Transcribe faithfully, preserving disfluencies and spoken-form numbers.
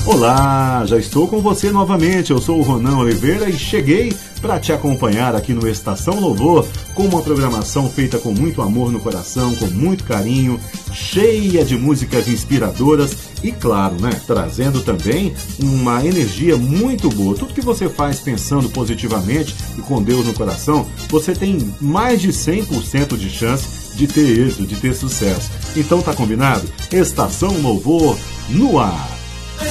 Olá, já estou com você novamente, eu sou o Ronan Oliveira e cheguei para te acompanhar aqui no Estação Louvor com uma programação feita com muito amor no coração, com muito carinho, cheia de músicas inspiradoras e, claro, né, trazendo também uma energia muito boa. Tudo que você faz pensando positivamente e com Deus no coração, você tem mais de cem por cento de chance de ter êxito, de ter sucesso. Então tá combinado? Estação Louvor no ar.